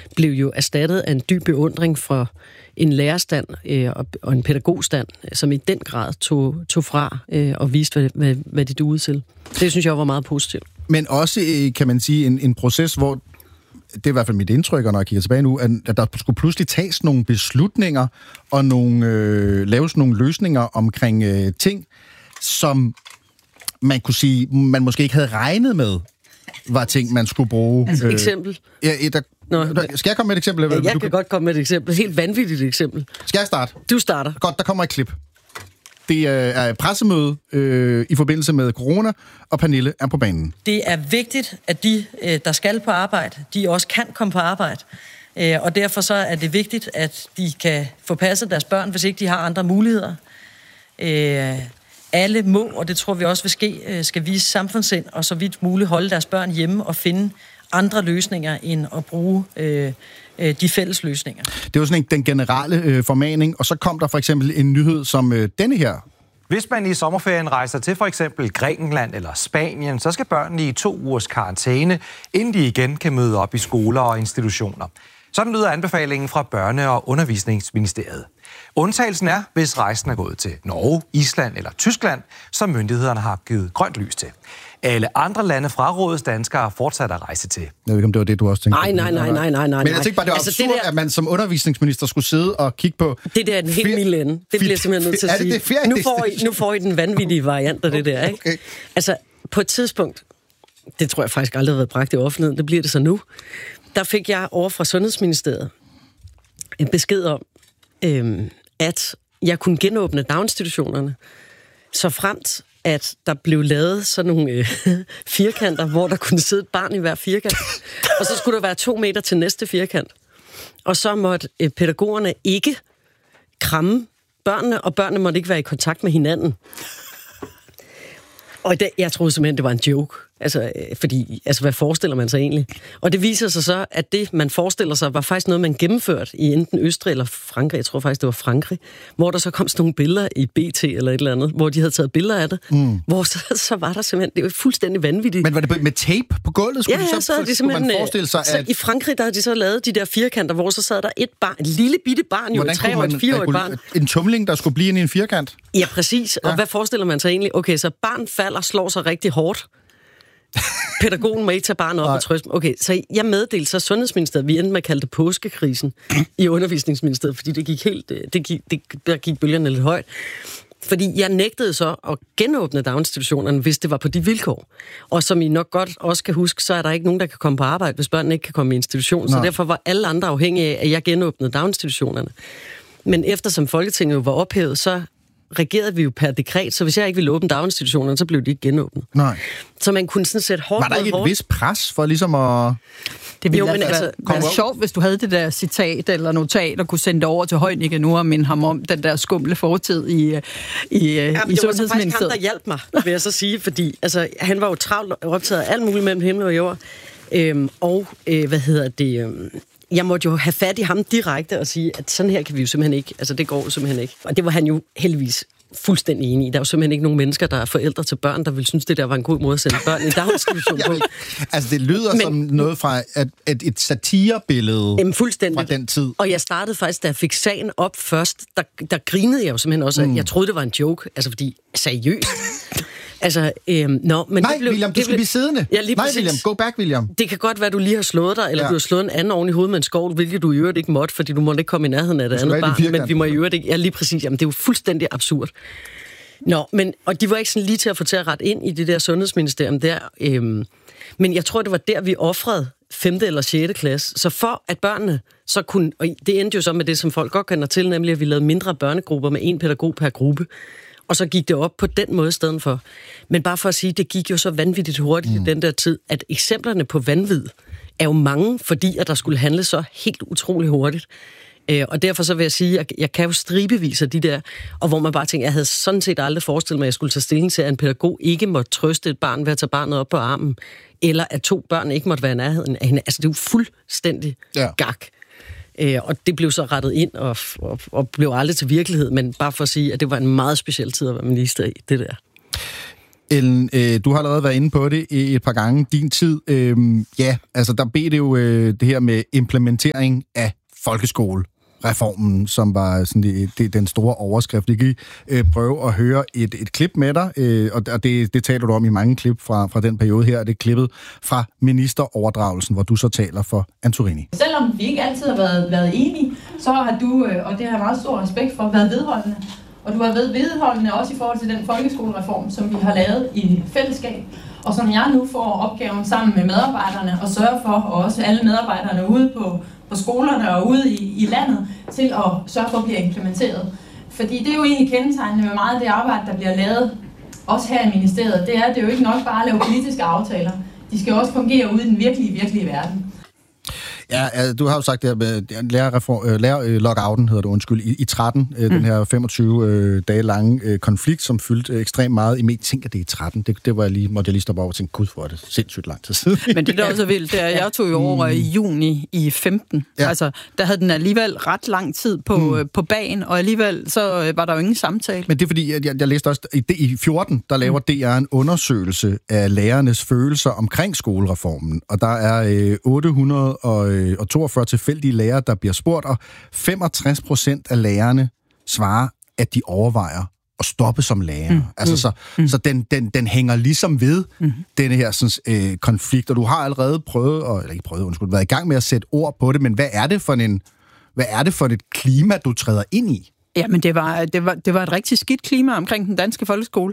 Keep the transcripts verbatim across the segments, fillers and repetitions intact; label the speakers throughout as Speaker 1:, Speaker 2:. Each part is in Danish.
Speaker 1: blev jo erstattet af en dyb beundring for en lærerstand øh, og, og en pædagogstand, som i den grad tog, tog fra øh, og viste, hvad, hvad, hvad de duede til. Det synes jeg var meget positivt.
Speaker 2: Men også, kan man sige, en, en proces, hvor det er i hvert fald mit indtryk, når jeg kigger tilbage nu, at der skulle pludselig tages nogle beslutninger og nogle, øh, laves nogle løsninger omkring øh, ting, som man kunne sige, man måske ikke havde regnet med, var ting, man skulle bruge.
Speaker 1: Altså, øh, eksempel?
Speaker 2: Ja, der, Nå, skal jeg komme med et eksempel?
Speaker 1: Ja, jeg du kan godt komme med et eksempel. Helt vanvittigt eksempel.
Speaker 2: Skal jeg starte?
Speaker 1: Du starter.
Speaker 2: Godt, der kommer et klip. Det er et pressemøde øh, i forbindelse med corona, og Pernille er på banen.
Speaker 3: Det er vigtigt, at de, der skal på arbejde, de også kan komme på arbejde. Og derfor så er det vigtigt, at de kan få passet deres børn, hvis ikke de har andre muligheder. Alle må, og det tror vi også vil ske, skal vise samfundssind, og så vidt muligt holde deres børn hjemme og finde andre løsninger, end at bruge øh, de fælles løsninger.
Speaker 2: Det var sådan en, den generelle øh, formaning, og så kom der for eksempel en nyhed som øh, denne her.
Speaker 4: Hvis man i sommerferien rejser til for eksempel Grækenland eller Spanien, så skal børnene i to ugers karantæne, inden de igen kan møde op i skoler og institutioner. Sådan lyder anbefalingen fra Børne- og Undervisningsministeriet. Undtagelsen er, hvis rejsen er gået til Norge, Island eller Tyskland, som myndighederne har givet grønt lys til. Alle andre lande frarådes danskere fortsat at rejse til. Jeg
Speaker 2: ved ikke, om det var det, du også tænkte.
Speaker 1: Nej, nej, nej, nej, nej, nej.
Speaker 2: Men jeg tænkte bare, det var altså, absurd, det der, at man som undervisningsminister skulle sidde og kigge på...
Speaker 1: Det der er den helt milde ende. Det bliver simpelthen nødt til at sige.
Speaker 2: Det det
Speaker 1: nu, får I, nu får I den vanvittige variant af det der, ikke? Okay. Altså, på et tidspunkt, det tror jeg faktisk aldrig har været bragt i offentligheden, det bliver det så nu, der fik jeg over fra Sundhedsministeriet en besked om, øhm, at jeg kunne genåbne daginstitutionerne, så fremt at der blev lavet sådan nogle øh, firkanter, hvor der kunne sidde et barn i hver firkant. Og så skulle der være to meter til næste firkant. Og så måtte øh, pædagogerne ikke kramme børnene, og børnene måtte ikke være i kontakt med hinanden. Og det, jeg troede simpelthen, det var en joke. Altså, øh, fordi, altså, hvad forestiller man sig egentlig? Og det viser sig så, at det, man forestiller sig, var faktisk noget, man gennemførte i enten Østrig eller Frankrig. Jeg tror faktisk, det var Frankrig. Hvor der så kom sådan nogle billeder i B T eller et eller andet, hvor de havde taget billeder af det. Mm. Hvor så, så var der simpelthen, det var fuldstændig vanvittigt.
Speaker 2: Men var det med tape på gulvet? Skulle
Speaker 1: ja, ja,
Speaker 2: så,
Speaker 1: så, så,
Speaker 2: skulle man forestille sig,
Speaker 1: så
Speaker 2: at...
Speaker 1: i Frankrig, der havde de så lavet de der firkanter, hvor så sad der et barn, et lille bitte barn, jo et tre- og et fireårigt barn.
Speaker 2: En tumling, der skulle blive inde i en firkant?
Speaker 1: Ja, præcis. Og ja. Hvad forestiller man sig egentlig? Okay, så barn falder, slår sig rigtig hårdt. Pædagogen må ikke tage barnet op Nej. Og trøste. Okay, så jeg meddelte så Sundhedsministeriet, vi endte med at kalde det påskekrisen i Undervisningsministeriet, fordi det gik helt, det gik, det, der gik bølgerne lidt højt. Fordi jeg nægtede så at genåbne daginstitutionerne, hvis det var på de vilkår. Og som I nok godt også kan huske, så er der ikke nogen, der kan komme på arbejde, hvis børnene ikke kan komme i institution. Nej. Så derfor var alle andre afhængige af, at jeg genåbnede daginstitutionerne. Men eftersom Folketinget jo var ophævet, så regerede vi jo per dekret, så hvis jeg ikke ville åbne daginstitutionerne, så blev de ikke genåbnet.
Speaker 2: Nej.
Speaker 1: Så man kunne sådan sætte hårdt.
Speaker 2: Var der ikke et vis pres for ligesom at...
Speaker 5: Det ville jo, men altså, være sjovt, hvis du havde det der citat eller notat, og kunne sende det over til Heunicke nu og minde ham om den der skumle fortid i, i,
Speaker 1: ja,
Speaker 5: i
Speaker 1: Sundhedsministeriet. Det var faktisk ham, der hjalp mig, vil jeg så sige, fordi altså, han var jo travlt optaget af alt muligt mellem himmel og jord. Øhm, og, øh, hvad hedder det... Øhm, jeg måtte jo have fat i ham direkte og sige, at sådan her kan vi jo simpelthen ikke, altså det går jo simpelthen ikke. Og det var han jo heldigvis fuldstændig enig i. Der er jo simpelthen ikke nogen mennesker, der er forældre til børn, der vil synes, det der var en god måde at sende børn i daginstitution på.
Speaker 2: Altså det lyder Men, som noget fra et, et, et satirebillede jamen, fra den tid.
Speaker 1: Og jeg startede faktisk, da jeg fik sagen op først, der, der grinede jeg jo simpelthen også, mm. jeg troede, det var en joke, altså fordi, seriøst. Altså, øhm, no, men
Speaker 2: Nej,
Speaker 1: det blev,
Speaker 2: William, du
Speaker 1: det
Speaker 2: skal
Speaker 1: blev,
Speaker 2: blive siddende.
Speaker 1: Ja, lige
Speaker 2: Nej,
Speaker 1: præcis.
Speaker 2: William, go back, William.
Speaker 1: Det kan godt være, du lige har slået dig, eller ja. Du har slået en anden oven i hovedet med en skovl, hvilket du i øvrigt ikke måtte, fordi du måtte ikke komme i nærheden af det andet barn, men vi må i øvrigt ikke... Ja, lige præcis. Jamen, det er jo fuldstændig absurd. Nå, men... Og de var ikke sådan lige til at få til at rette ind i det der sundhedsministerium der. Øhm, men jeg tror, det var der, vi ofrede femte eller sjette klasse. Så for at børnene så kunne... Og det endte jo så med det, som folk godt kender til, nemlig at vi lavede mindre børnegrupper med en pædagog per gruppe. Og så gik det op på den måde i stedet for. Men bare for at sige, det gik jo så vanvittigt hurtigt mm. i den der tid, at eksemplerne på vanvid er jo mange, fordi at der skulle handle så helt utrolig hurtigt. Øh, og derfor så vil jeg sige, at jeg kan jo stribevis af de der, og hvor man bare tænker, jeg havde sådan set aldrig forestillet mig, at jeg skulle tage stilling til, at en pædagog ikke måtte trøste et barn ved at tage barnet op på armen, eller at to børn ikke måtte være i nærheden af hende. Altså det er jo fuldstændig ja. Gak. Øh, og det blev så rettet ind og, og, og blev aldrig til virkelighed, men bare for at sige, at det var en meget speciel tid at være minister i, det der.
Speaker 2: Ellen, øh, du har allerede været inde på det et par gange. Din tid, øh, ja, altså der blev det jo øh, det her med implementering af folkeskolereformen, som var sådan det, det, den store overskrift. Vi kan øh, prøve at høre et, et klip med dig, øh, og det, det taler du om i mange klip fra, fra den periode her. Det er klippet fra ministeroverdragelsen, hvor du så taler for Antorini.
Speaker 6: Selvom vi ikke altid har været, været enige, så har du, øh, og det har jeg meget stor respekt for, været vedholdende. Og du har været vedholdende også i forhold til den folkeskolereform, som vi har lavet i fællesskab, og som jeg nu får opgaven sammen med medarbejderne og sørge for, og også alle medarbejderne ude på, på skolerne og ude i, i landet, til at sørge for at blive implementeret. Fordi det er jo egentlig kendetegnende med meget af det arbejde, der bliver lavet, også her i ministeriet, det er, at det er jo ikke nok bare at lave politiske aftaler. De skal også fungere ude i den virkelige, virkelige verden.
Speaker 2: Ja, altså, du har jo sagt det her med lærer, lærer lockouten, hedder det, undskyld, i, i tretten, mm. den her femogtyve øh, dage lange øh, konflikt, som fyldte øh, ekstremt meget i medier. Tænker det er tretten, det, det var jeg lige, måtte jeg lige stoppe over og tænke, gud, hvor er det sindssygt lang tid siden.
Speaker 5: Men det der også er vildt, det er, jeg tog jo over i juni i femten. Ja. Altså, der havde den alligevel ret lang tid på, mm. øh, på bagen, og alligevel så øh, var der jo ingen samtale.
Speaker 2: Men det er fordi, jeg, jeg læste også, i, i fjorten, der laver mm. D R en undersøgelse af lærernes følelser omkring skolereformen, og der er øh, otte hundrede og toogfyrre tilfældige lærere, der bliver spurgt, og femogtres procent af lærerne svarer, at de overvejer at stoppe som lærer. Mm. Altså, så, mm. så den, den, den hænger ligesom ved mm. denne her sådan, øh, konflikt, og du har allerede prøvet, og, eller ikke prøvet, undskyld, været i gang med at sætte ord på det, men hvad er det for en, hvad er det for et klima, du træder ind i?
Speaker 5: Ja, men det var, det, var, det var et rigtig skidt klima omkring den danske folkeskole.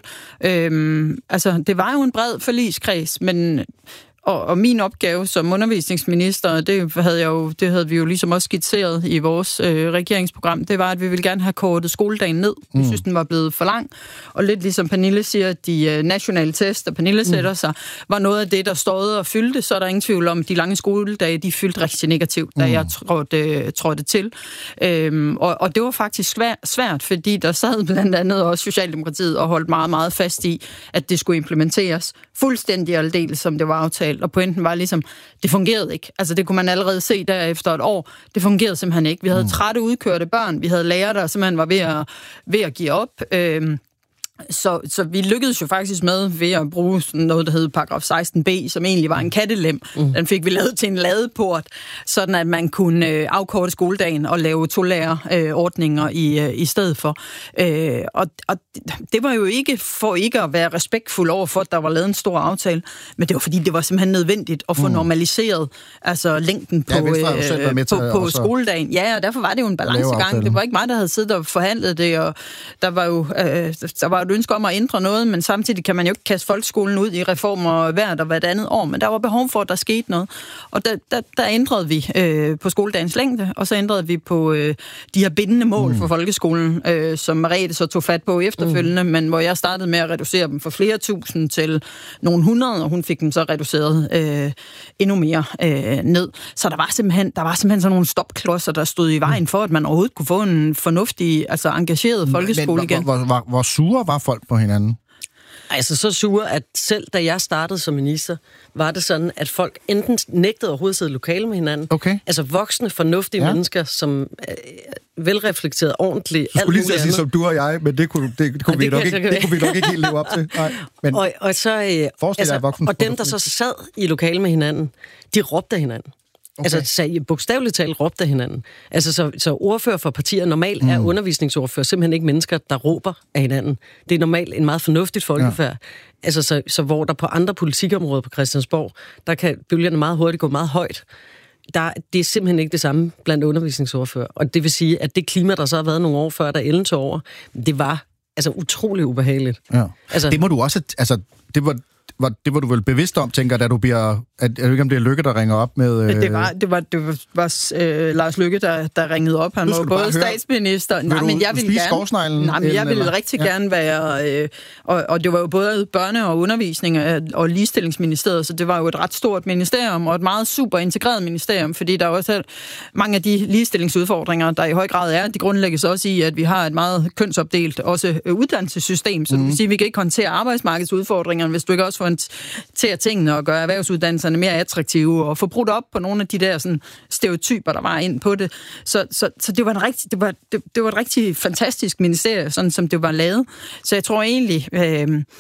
Speaker 5: Øhm, altså, det var jo en bred forligskreds, men Og, og min opgave som undervisningsminister, det havde, jeg jo, det havde vi jo ligesom også skitseret i vores øh, regeringsprogram, det var, at vi ville gerne have kortet skoledagen ned. Vi mm. synes, den var blevet for lang. Og lidt ligesom Pernille siger, at de øh, nationale test, og Pernille sætter mm. sig, var noget af det, der stod og fyldte. Så er der ingen tvivl om, at de lange skoledage, de fyldte rigtig negativt, da mm. jeg trådte, trådte til. Øhm, og, og det var faktisk svært, svært, fordi der sad blandt andet også Socialdemokratiet og holdt meget, meget fast i, at det skulle implementeres fuldstændig aldeles, som det var aftalt. Og pointen var ligesom, det fungerede ikke. Altså det kunne man allerede se der efter et år. Det fungerede simpelthen ikke. Vi havde trætte, udkørte børn. Vi havde lærere, der simpelthen var ved at, ved at give op. Øhm, Så, så vi lykkedes jo faktisk med ved at bruge sådan noget, der hed paragraf seksten b, som egentlig var en kattelem. Mm. Den fik vi lavet til en ladeport, sådan at man kunne øh, afkorte skoledagen og lave tolærerordninger øh, i, øh, i stedet for. Øh, og, og det var jo ikke for ikke at være respektfuld over for, at der var lavet en stor aftale, men det var fordi, det var simpelthen nødvendigt at få mm. normaliseret altså længden på, ja, øh, på, på skoledagen. Ja, og derfor var det jo en balancegang. Det var ikke mig, der havde siddet og forhandlet det, og der var jo øh, der var et ønske om at ændre noget, men samtidig kan man jo ikke kaste folkeskolen ud i reformer hvert og hvert andet år, men der var behov for, at der skete noget. Og der, der, der ændrede vi øh, på skoledagens længde, og så ændrede vi på øh, de her bindende mål mm. for folkeskolen, øh, som Merete så tog fat på efterfølgende, mm. men hvor jeg startede med at reducere dem fra flere tusind til nogle hundrede, og hun fik dem så reduceret øh, endnu mere øh, ned. Så der var simpelthen, der var simpelthen sådan nogle stopklodser, der stod i vejen for, at man overhovedet kunne få en fornuftig, altså engageret folkeskole
Speaker 2: men,
Speaker 5: igen.
Speaker 2: Hvor, hvor, hvor, hvor sure var folk på hinanden?
Speaker 1: Altså så sure, at selv da jeg startede som minister, var det sådan, at folk enten nægtede overhovedet sidde lokale med hinanden.
Speaker 2: Okay.
Speaker 1: Altså voksne, fornuftige ja. mennesker, som er velreflekteret ordentligt.
Speaker 2: Du skulle lige sige andet. Som du og jeg, men det kunne, det, det kunne, vi, nok ikke, det kunne vi nok ikke helt leve op til. Nej. Men
Speaker 1: og, og, så, altså, og dem, der så sad i lokale med hinanden, de råbte hinanden. Okay. Altså bogstaveligt talt råbte hinanden. Altså så, så ordfører for partier normalt mm. er undervisningsordfører simpelthen ikke mennesker, der råber af hinanden. Det er normalt en meget fornuftigt folkefærd. Ja. Altså så, så hvor der på andre politikområder på Christiansborg, der kan bølgerne meget hurtigt gå meget højt. Der, det er simpelthen ikke det samme blandt undervisningsordfører. Og det vil sige, at det klima, der så har været nogle år før, der Ellen tog over, det var altså utrolig ubehageligt. Ja. Altså,
Speaker 2: det må du også, altså det var Var, det var du vel bevidst om, tænker da du bliver... At, jeg ved ikke, om det er Løkke, der ringer op med... Øh...
Speaker 5: Det var, det var, det var, var øh, Lars Løkke, der, der ringede op. Han var både statsminister... Nej, men jeg ville gerne... Nej, men jeg ville eller? rigtig ja. gerne være... Øh, og, og det var jo både børne- og undervisning og ligestillingsministeriet, så det var jo et ret stort ministerium, og et meget super integreret ministerium, fordi der er også mange af de ligestillingsudfordringer, der i høj grad er, de grundlægges også i, at vi har et meget kønsopdelt også uddannelsessystem, så mm. det vil sige, at vi kan ikke håndtere arbejdsmarkedsudfordringerne, hvis du ikke også får til at tingene og gøre erhvervsuddannelserne mere attraktive og få brudt op på nogle af de der sådan, stereotyper, der var ind på det. Så, så, så det, var en rigtig, det, var, det, det var et rigtig fantastisk ministerie, sådan som det var lavet. Så jeg tror egentlig, øh,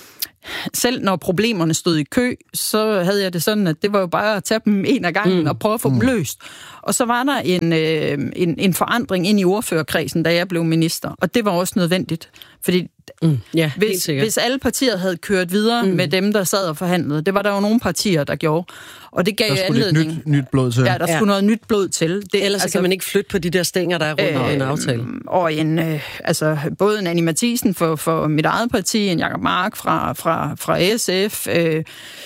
Speaker 5: selv når problemerne stod i kø, så havde jeg det sådan, at det var jo bare at tage dem en af gangen mm. og prøve at få mm. dem løst. Og så var der en, øh, en, en forandring ind i ordførerkredsen, da jeg blev minister, og det var også nødvendigt. Fordi
Speaker 1: mm. ja,
Speaker 5: hvis, hvis alle partier havde kørt videre mm. med dem, der sad og forhandlede, det var der jo nogle partier, der gjorde. Og det gav
Speaker 2: der skulle
Speaker 5: anledning.
Speaker 2: Lidt nyt, nyt blod til.
Speaker 5: Ja, der skulle ja. noget nyt blod til.
Speaker 1: Det, Ellers altså, kan man ikke flytte på de der stænger, der er rundt øh, om en aftale.
Speaker 5: Og en, øh, altså, både en Annie Matthiesen for, for mit eget parti, en Jacob Mark fra, fra, fra S F, øh,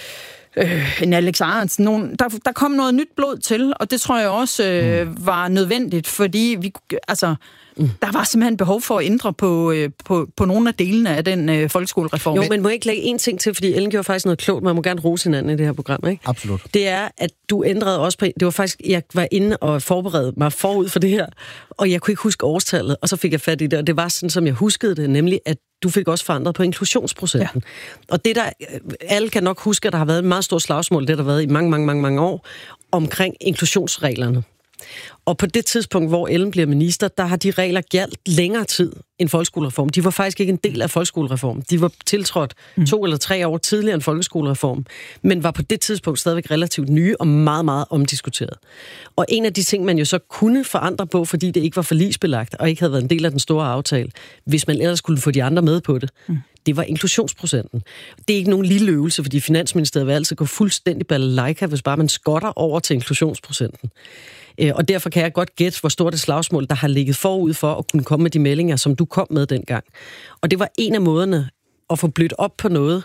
Speaker 5: øh, en Alex Ahrendtsen. Nogen, der, der kom noget nyt blod til, og det tror jeg også øh, mm. var nødvendigt, fordi vi, altså, mm. der var simpelthen behov for at ændre på, øh, på, på nogle af delene af den øh, folkeskolereform.
Speaker 1: Jo, men må jeg ikke lægge en ting til, fordi Ellen gjorde faktisk noget klogt, man må gerne rose hinanden i det her program, ikke?
Speaker 2: Absolut. Det
Speaker 1: er, at du ændrede også på, det var faktisk, jeg var inde og forberedte mig forud for det her, og jeg kunne ikke huske årstallet, og så fik jeg fat i det, og det var sådan, som jeg huskede det, nemlig at du fik også forandret på inklusionsprocenten. Ja. Og det der, alle kan nok huske, at der har været et meget stort slagsmål, det der har været i mange, mange, mange, mange år, omkring inklusionsreglerne. Og på det tidspunkt, hvor Ellen bliver minister, der har de regler gjaldt længere tid end folkeskolereform. De var faktisk ikke en del af folkeskolereformen. De var tiltrådt mm. to eller tre år tidligere end folkeskolereform, men var på det tidspunkt stadigvæk relativt nye og meget, meget omdiskuteret. Og en af de ting, man jo så kunne forandre på, fordi det ikke var forligsbelagt og ikke havde været en del af den store aftale, hvis man ellers skulle få de andre med på det, mm. det var inklusionsprocenten. Det er ikke nogen lille øvelse, fordi Finansministeriet vil altid gå fuldstændig balalaika, hvis bare man skotter over til inklusionsprocenten. Og derfor kan jeg godt gætte, hvor stort et slagsmål, der har ligget forud for at kunne komme med de meldinger, som du kom med dengang. Og det var en af måderne at få blødt op på noget,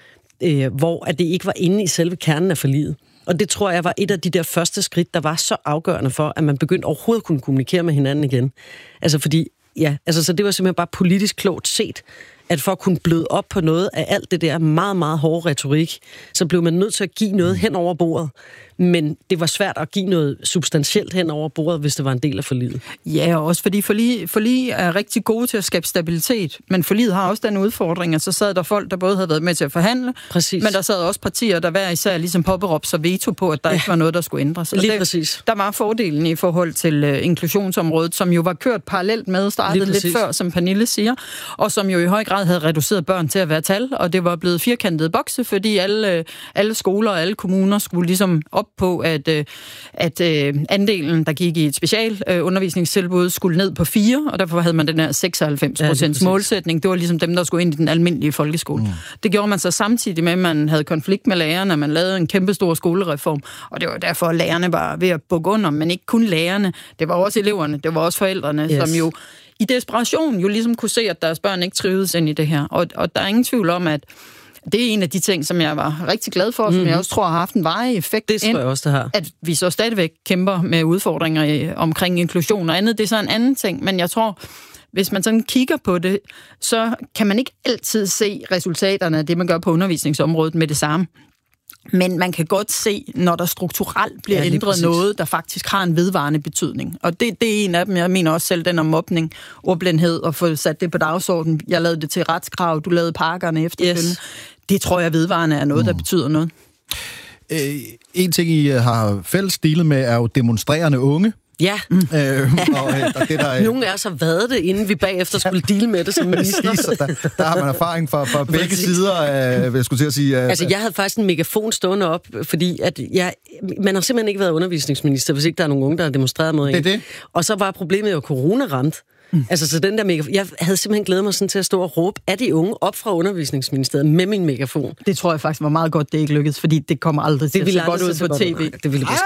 Speaker 1: øh, hvor at det ikke var inde i selve kernen af forliget. Og det tror jeg var et af de der første skridt, der var så afgørende for, at man begyndte overhovedet at kunne kommunikere med hinanden igen. Altså fordi, ja, altså så det var simpelthen bare politisk klogt set, at for at kunne bløde op på noget af alt det der meget, meget hårde retorik, så blev man nødt til at give noget hen over bordet. Men det var svært at give noget substantielt hen over bordet, hvis det var en del af forliget.
Speaker 5: Ja, også fordi forlig, forlig er rigtig gode til at skabe stabilitet, men forliget har også den udfordring, at så sad der folk, der både havde været med til at forhandle,
Speaker 1: præcis.
Speaker 5: Men der sad også partier, der hver især ligesom påberåbte sig veto på, at der ja. ikke var noget, der skulle ændres.
Speaker 1: Lige
Speaker 5: det,
Speaker 1: præcis.
Speaker 5: Der var fordelen i forhold til uh, inklusionsområdet, som jo var kørt parallelt med, startet lidt før, som Pernille siger, og som jo i høj grad havde reduceret børn til at være tal, og det var blevet firkantede bokse, fordi alle, alle skoler og alle kommuner skulle ligesom op på, at, at andelen, der gik i et specialundervisningstilbud, skulle ned på fire, og derfor havde man den her seksoghalvfems procent ja, målsætning. Det var ligesom dem, der skulle ind i den almindelige folkeskole. Mm. Det gjorde man så samtidig med, at man havde konflikt med lærerne, man lavede en kæmpe stor skolereform, og det var derfor, at lærerne var ved at bukke under, men ikke kun lærerne, det var også eleverne, det var også forældrene, yes. som jo i desperation jo ligesom kunne se, at deres børn ikke trivedes ind i det her. Og, og der er ingen tvivl om, at det er en af de ting, som jeg var rigtig glad for, mm. som jeg også tror har haft en varig effekt.
Speaker 1: Det tror jeg også, det har.
Speaker 5: At vi så stadigvæk kæmper med udfordringer i, omkring inklusion og andet. Det er så en anden ting, men jeg tror, hvis man sådan kigger på det, så kan man ikke altid se resultaterne af det, man gør på undervisningsområdet med det samme. Men man kan godt se, når der strukturelt bliver ja, ændret præcis. noget, der faktisk har en vedvarende betydning. Og det, det er en af dem. Jeg mener også selv den om mobning, ordblindhed, og få sat det på dagsordenen. Jeg lavede det til retskrav, du lavede pakkerne efterfølgende. Yes. Det tror jeg vedvarende er noget, der mm. betyder noget.
Speaker 2: Øh, en ting, I har fælles delet med, er jo demonstrerende unge.
Speaker 1: Ja.
Speaker 2: Mm. Øh, og, og det, der,
Speaker 1: Nogle af os har været det, inden vi bagefter skulle deale med det som minister.
Speaker 2: der, der har man erfaring fra, fra begge sider af, hvad jeg skulle til at sige.
Speaker 1: Altså, jeg havde faktisk en megafon stående op, fordi at jeg, man har simpelthen ikke været undervisningsminister, hvis ikke der er nogen unge, der har demonstreret mod en.
Speaker 2: Det er det.
Speaker 1: Og så var problemet jo, corona ramt. Mm. Altså, så den der megafon... Jeg havde simpelthen glædet mig sådan til at stå og råbe af de unge op fra undervisningsministeriet med min megafon.
Speaker 5: Det tror jeg faktisk var meget godt, det ikke lykkedes, fordi det kommer aldrig til at se godt ud på tv.
Speaker 1: Det ville måske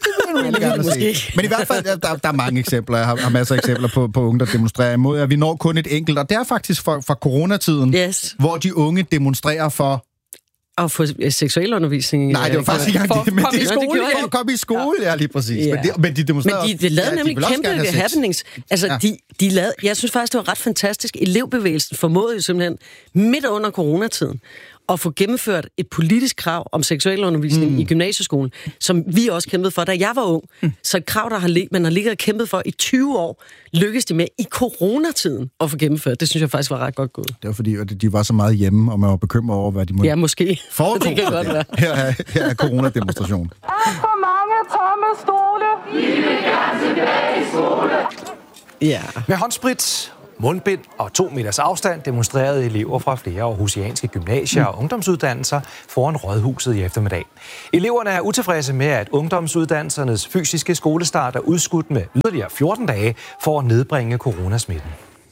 Speaker 2: ikke. Men i hvert fald, der, der er mange eksempler. Jeg har, har masser af eksempler på, på unge, der demonstrerer imod, at vi når kun et enkelt. Og det er faktisk fra, fra coronatiden,
Speaker 1: yes.
Speaker 2: hvor de unge demonstrerer for...
Speaker 1: Og for seksualundervisning.
Speaker 2: Nej, det var faktisk ikke engang det. Men
Speaker 5: det,
Speaker 2: det,
Speaker 5: skole,
Speaker 2: for at komme i skole, ja, lige præcis.
Speaker 1: Ja.
Speaker 2: Men, det, men de demonstrerede...
Speaker 1: Men de, de lavede
Speaker 2: ja,
Speaker 1: nemlig
Speaker 2: de
Speaker 1: kæmpe happenings. Altså, ja. de, de lavede... Jeg synes faktisk, det var ret fantastisk. Elevbevægelsen formåede jo simpelthen midt under coronatiden at få gennemført et politisk krav om seksualundervisning mm. i gymnasieskolen, som vi også kæmpede for, da jeg var ung. Mm. Så et krav, der har lig- man har ligget og kæmpet for i tyve år, lykkedes de med i coronatiden at få gennemført. Det synes jeg faktisk var ret godt gået.
Speaker 2: Det var fordi, at de var så meget hjemme, og man var bekymret over, hvad de måtte...
Speaker 1: Ja, måske.
Speaker 2: Foretog. Det kan godt være. Her er, her er coronademonstration.
Speaker 7: Alt for mange tomme stole. Vi vil gerne tilbage i skole.
Speaker 1: Ja.
Speaker 4: Med håndsprit mundbind og to meters afstand demonstrerede elever fra flere aarhusianske gymnasier og ungdomsuddannelser foran Rådhuset i eftermiddag. Eleverne er utilfredse med, at ungdomsuddannelsernes fysiske skolestart er udskudt med yderligere fjorten dage for at nedbringe coronasmitten.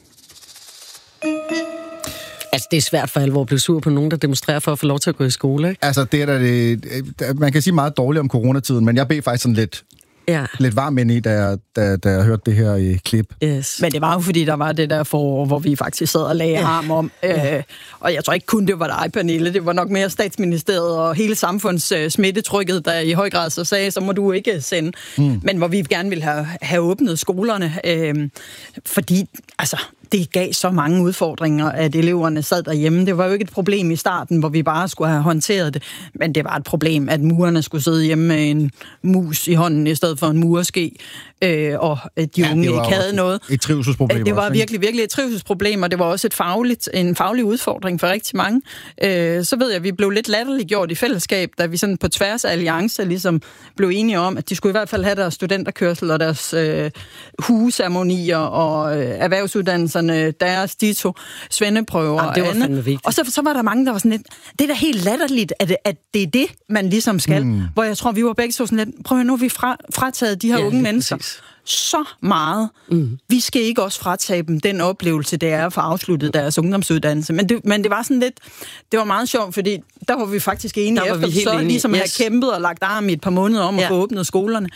Speaker 1: Altså, det er svært for alvor at blive sur på nogen, der demonstrerer for at få lov til at gå i skole, ikke?
Speaker 2: Altså, det er da det, man kan sige meget dårligt om coronatiden, men jeg blev faktisk sådan lidt, ja. lidt varm ind i, da jeg, da, da jeg hørte det her i klip.
Speaker 5: Yes. Men det var jo, fordi der var det der forår, hvor vi faktisk sad og lagde ja. arm om. Øh, og jeg tror ikke kun, det var dig, Pernille. Det var nok mere Statsministeriet og hele samfunds øh, smittetrykket, der i høj grad så sagde, så må du ikke sende. Mm. Men hvor vi gerne ville have, have åbnet skolerne. Øh, fordi, altså... det gav så mange udfordringer, at eleverne sad derhjemme. Det var jo ikke et problem i starten, hvor vi bare skulle have håndteret det, men det var et problem, at murerne skulle sidde hjemme med en mus i hånden, i stedet for en murske, øh, og de ja, unge ikke havde noget.
Speaker 2: Et trivselsproblem.
Speaker 5: Det var
Speaker 2: også,
Speaker 5: virkelig, virkelig et trivselsproblem, og det var også et fagligt, en faglig udfordring for rigtig mange. Øh, så ved jeg, at vi blev lidt latterliggjort i fællesskab, da vi sådan på tværs af alliancer ligesom blev enige om, at de skulle i hvert fald have deres studenterkørsel og deres øh, hugeceremonier og øh, erhvervsuddannelser, deres dito, svendeprøver
Speaker 1: ja, det var
Speaker 5: og andet. Og så, så var der mange, der var sådan lidt, det er da helt latterligt, at, at det er det, man ligesom skal. Mm. Hvor jeg tror, vi var begge så sådan lidt, prøv at nu er vi fra, frataget de her ja, unge mennesker præcis. så meget. Mm. Vi skal ikke også fratage dem den oplevelse, det er at få afsluttet deres ungdomsuddannelse. Men det, men det var sådan lidt, det var meget sjovt, fordi der var vi faktisk enige efter, så enige. ligesom yes. have kæmpet og lagt arm i et par måneder om ja. at få åbnet skolerne.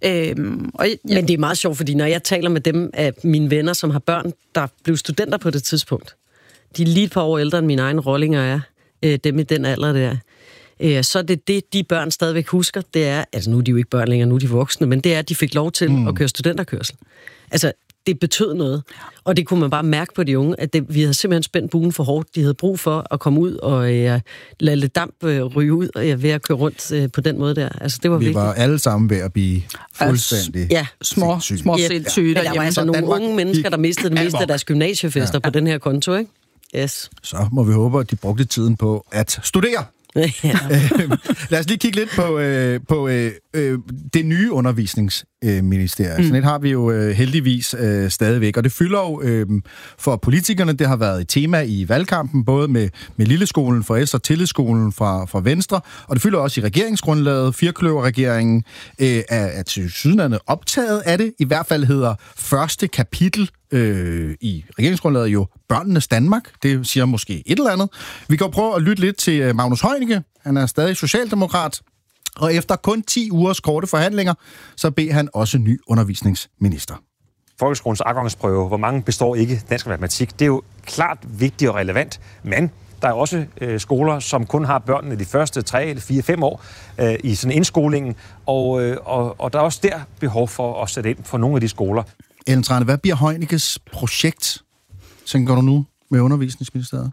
Speaker 5: Øhm, og, ja.
Speaker 1: Men det er meget sjovt, fordi når jeg taler med dem af mine venner, som har børn, der blev studenter på det tidspunkt, de er lige et par år ældre end mine egne rollinger er, øh, dem i den alder der, øh, så er det det, de børn stadigvæk husker, det er, altså nu er de jo ikke børn længere, nu er de voksne, men det er, at de fik lov til mm. at køre studenterkørsel. Altså, det betød noget. Og det kunne man bare mærke på de unge, at det, vi havde simpelthen spændt buen for hårdt. De havde brug for at komme ud og øh, lade lidt damp øh, ryge ud og øh, ved at køre rundt øh, på den måde der. Altså, det var
Speaker 2: vi
Speaker 1: vigtigt.
Speaker 2: var alle sammen ved at blive fuldstændig
Speaker 1: ja,
Speaker 5: små, små
Speaker 1: ja.
Speaker 5: sindssyge.
Speaker 1: Men der var altså nogle Danmark unge mennesker, der mistede det meste af deres gymnasiefester ja. på den her konto, ikke? Yes.
Speaker 2: Så må vi håbe, at de brugte tiden på at studere. Ja. Lad os lige kigge lidt på, øh, på øh, øh, det nye undervisningsministerium. Mm. Sådan et har vi jo øh, heldigvis øh, stadigvæk, og det fylder jo øh, for politikerne. Det har været et tema i valgkampen, både med, med Lilleskolen for S og Tillidsskolen fra, fra Venstre, og det fylder også i regeringsgrundlaget. Firkløverregeringen øh, er, er til sydenlandet optaget af det. I hvert fald hedder første kapitel Øh, i regeringsgrundlaget jo Børnenes Danmark. Det siger måske et eller andet. Vi kan prøve at lytte lidt til Magnus Heunicke. Han er stadig socialdemokrat. Og efter kun ti ugers korte forhandlinger, så beder han også ny undervisningsminister.
Speaker 8: Folkeskolens afgangsprøve, hvor mange består ikke dansk og matematik, det er jo klart vigtigt og relevant, men der er også øh, skoler, som kun har børnene de første tre eller fire, fem år øh, i sådan indskolingen, og, øh, og, og der er også der behov for at sætte ind for nogle af de skoler.
Speaker 2: Ellen Trane, hvad bliver Heunickes projekt, tænker du nu med undervisningsministeriet?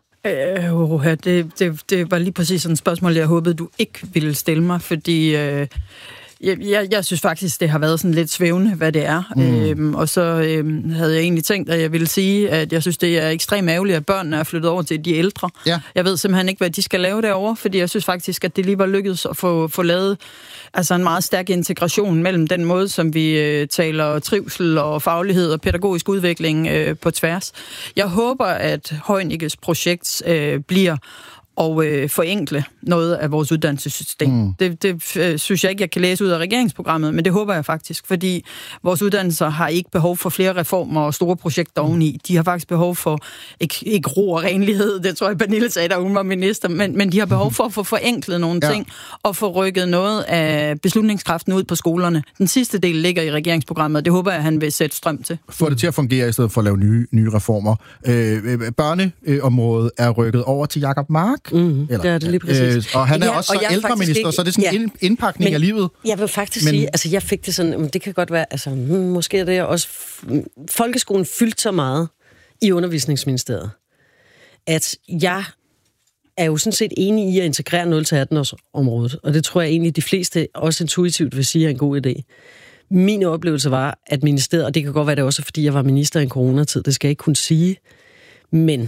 Speaker 5: Øh, det, det, det var lige præcis sådan et spørgsmål, jeg håbede, du ikke ville stille mig, fordi øh, jeg, jeg, jeg synes faktisk, det har været sådan lidt svævende, hvad det er. Mm. Øhm, og så øhm, havde jeg egentlig tænkt, at jeg ville sige, at jeg synes, det er ekstremt ærgerligt, at børnene er flyttet over til de ældre. Ja. Jeg ved simpelthen ikke, hvad de skal lave derovre, fordi jeg synes faktisk, at det lige var lykkedes at få, få lavet altså en meget stærk integration mellem den måde, som vi øh, taler trivsel og faglighed og pædagogisk udvikling øh, på tværs. Jeg håber, at Heunickes projekt øh, bliver og øh, forenkle noget af vores uddannelsessystem. Mm. Det, det øh, synes jeg ikke, jeg kan læse ud af regeringsprogrammet, men det håber jeg faktisk, fordi vores uddannelser har ikke behov for flere reformer og store projekter mm. oveni. De har faktisk behov for, ikke, ikke ro og renlighed, det tror jeg, Pernille sagde, da hun var minister, men, men de har behov for at få forenklet nogle ja. ting og få rykket noget af beslutningskraften ud på skolerne. Den sidste del ligger i regeringsprogrammet, og det håber jeg, han vil sætte strøm til.
Speaker 2: Få det til at fungere i stedet for at lave nye, nye reformer. Øh, børneområdet er rykket over til Jacob Mark.
Speaker 1: Mm, Eller, det er det lige præcis.
Speaker 2: Øh, og han er ja, også så ældreminister, ikke, så det er sådan en ja, indpakning
Speaker 1: men,
Speaker 2: af livet.
Speaker 1: Jeg vil faktisk men, sige, altså jeg fik det sådan, det kan godt være, altså måske er det også, folkeskolen fyldte så meget i undervisningsministeriet, at jeg er jo sådan set enig i at integrere nul til atten års området, og det tror jeg egentlig, de fleste også intuitivt vil sige er en god idé. Min oplevelse var, at ministeriet, og det kan godt være det også, fordi jeg var minister i en coronatid, det skal jeg ikke kunne sige, men